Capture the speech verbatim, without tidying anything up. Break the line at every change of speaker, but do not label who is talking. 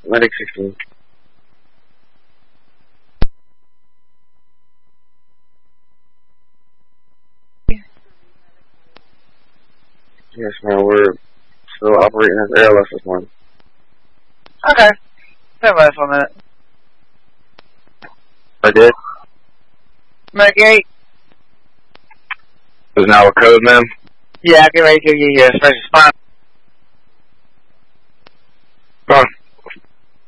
Medic sixteen. Yes, man, we're still operating as airless this morning.
Okay. Stand by for a minute.
I did.
Medic eight.
Is now a code, ma'am?
Yeah, get ready to give you your first response.